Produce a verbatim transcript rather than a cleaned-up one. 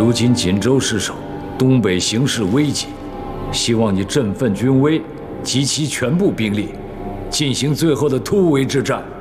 如今锦州失守，东北形势危急，希望你振奋军威，集齐全部兵力，进行最后的突围之战。